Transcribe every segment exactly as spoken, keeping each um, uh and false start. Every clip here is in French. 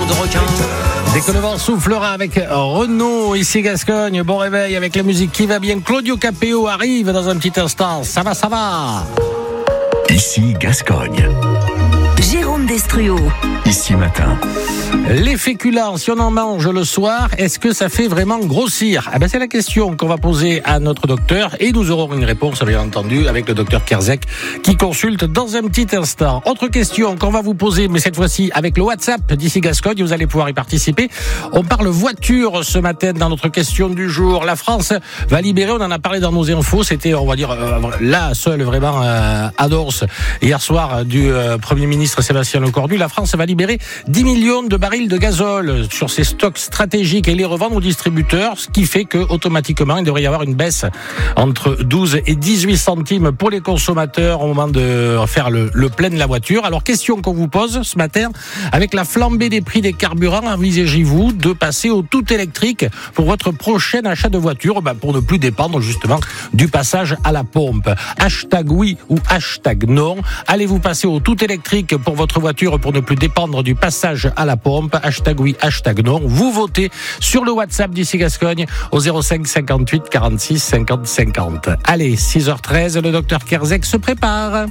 de requin. Dès que le vent soufflera avec Renaud, ici Gascogne, bon réveil avec la musique qui va bien. Claudio Capéo arrive dans un petit instant. Ça va, ça va. Ici Gascogne. Jérôme Destruo. Ici matin. Les féculents, si on en mange le soir, est-ce que ça fait vraiment grossir ? Ah ben c'est la question qu'on va poser à notre docteur et nous aurons une réponse, bien entendu, avec le docteur Kerzek qui consulte dans un petit instant. Autre question qu'on va vous poser, mais cette fois-ci avec le WhatsApp d'ici Gascogne, vous allez pouvoir y participer. On parle voiture ce matin dans notre question du jour. La France va libérer, on en a parlé dans nos infos, c'était, on va dire, euh, la seule vraiment euh, annonce hier soir du euh, Premier ministre Sébastien Lecornu. La France va libérer dix millions de barils de gazole sur ses stocks stratégiques et les revendre aux distributeurs, ce qui fait que automatiquement il devrait y avoir une baisse entre douze et dix-huit centimes pour les consommateurs au moment de faire le, le plein de la voiture. Alors question qu'on vous pose ce matin, avec la flambée des prix des carburants, envisagez-vous de passer au tout électrique pour votre prochain achat de voiture, ben pour ne plus dépendre justement du passage à la pompe? Hashtag oui ou hashtag non. Allez-vous passer au tout électrique pour votre voiture pour ne plus dépendre du passage à la pompe? Hashtag oui, hashtag non. Vous votez sur le WhatsApp d'ici Gascogne au zéro cinq cinquante-huit quarante-six cinquante cinquante. Allez, six heures treize, le docteur Kerzek se prépare.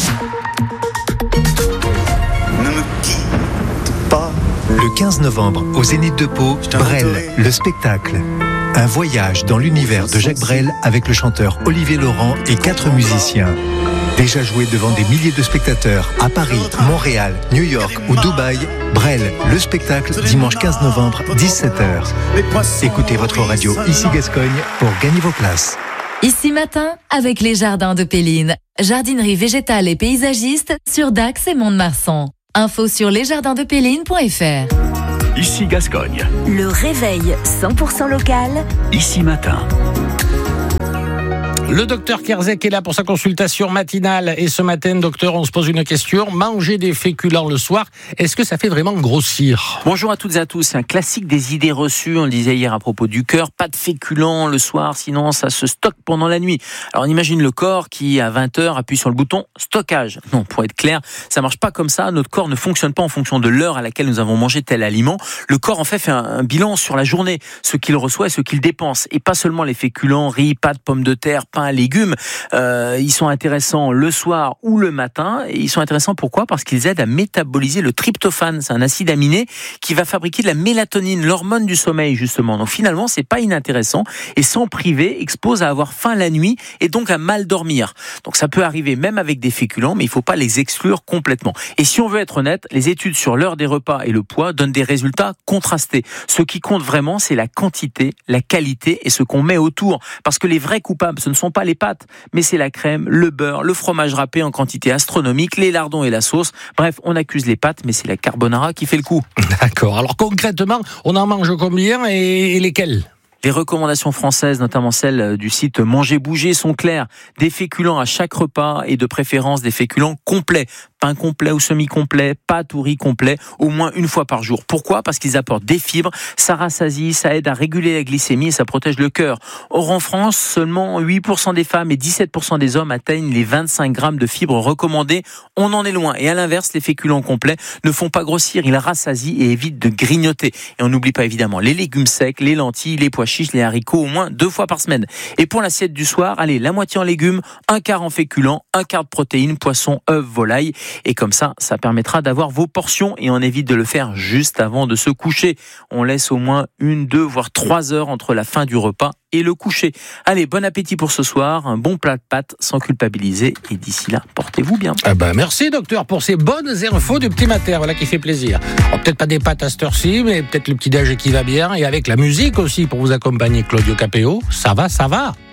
Ne me quitte pas. Le quinze novembre, au Zénith de Pau, Brel, le spectacle. Un voyage dans l'univers de Jacques Brel avec le chanteur Olivier Laurent et quatre musiciens. Déjà joué devant des milliers de spectateurs à Paris, Montréal, New York ou Dubaï, Brel, le spectacle, dimanche quinze novembre, dix-sept heures. Écoutez votre radio ici Gascogne pour gagner vos places. Ici matin, avec les jardins de Péline. Jardinerie végétale et paysagiste sur Dax et Mont-de-Marsan. Info sur lesjardindspéline point f r. Ici Gascogne. Le réveil cent pour cent local. Ici matin. Le docteur Kerzek est là pour sa consultation matinale et ce matin, docteur, on se pose une question. Manger des féculents le soir, est-ce que ça fait vraiment grossir ? Bonjour à toutes et à tous, c'est un classique des idées reçues, on le disait hier à propos du cœur, pas de féculents le soir, sinon ça se stocke pendant la nuit. Alors on imagine le corps qui à vingt heures appuie sur le bouton stockage. Non, pour être clair, ça marche pas comme ça, notre corps ne fonctionne pas en fonction de l'heure à laquelle nous avons mangé tel aliment. Le corps en fait fait un, un bilan sur la journée, ce qu'il reçoit et ce qu'il dépense, et pas seulement les féculents, riz, pâtes, pommes de terre, pain, légumes, euh, ils sont intéressants le soir ou le matin. Et ils sont intéressants pourquoi ? Parce qu'ils aident à métaboliser le tryptophane. C'est un acide aminé qui va fabriquer de la mélatonine, l'hormone du sommeil justement. Donc finalement, c'est pas inintéressant et s'en priver expose à avoir faim la nuit et donc à mal dormir. Donc ça peut arriver même avec des féculents, mais il faut pas les exclure complètement. Et si on veut être honnête, les études sur l'heure des repas et le poids donnent des résultats contrastés. Ce qui compte vraiment, c'est la quantité, la qualité et ce qu'on met autour. Parce que les vrais coupables, ce ne sont pas les pâtes, mais c'est la crème, le beurre, le fromage râpé en quantité astronomique, les lardons et la sauce. Bref, on accuse les pâtes, mais c'est la carbonara qui fait le coup. D'accord. Alors concrètement, on en mange combien et, et lesquels ? Les recommandations françaises, notamment celles du site Manger Bouger, sont claires. Des féculents à chaque repas et de préférence des féculents complets. Pain complet ou semi-complet, pâte ou riz complet, au moins une fois par jour. Pourquoi ? Parce qu'ils apportent des fibres, ça rassasie, ça aide à réguler la glycémie et ça protège le cœur. Or en France, seulement huit pour cent des femmes et dix-sept pour cent des hommes atteignent les vingt-cinq grammes de fibres recommandées. On en est loin. Et à l'inverse, les féculents complets ne font pas grossir, ils rassasient et évitent de grignoter. Et on n'oublie pas évidemment les légumes secs, les lentilles, les pois chiches, les haricots au moins deux fois par semaine. Et pour l'assiette du soir, allez, la moitié en légumes, un quart en féculents, un quart de protéines, poisson, œufs, volaille. Et comme ça, ça permettra d'avoir vos portions et on évite de le faire juste avant de se coucher. On laisse au moins une, deux, voire trois heures entre la fin du repas et le coucher. Allez, bon appétit pour ce soir, un bon plat de pâtes sans culpabiliser et d'ici là, portez-vous bien. Ah ben merci docteur pour ces bonnes infos du petit matin, voilà qui fait plaisir. Alors, peut-être pas des pâtes à cette heure-ci, mais peut-être le petit déj qui va bien et avec la musique aussi pour vous accompagner Claudio Capéo. Ça va, ça va.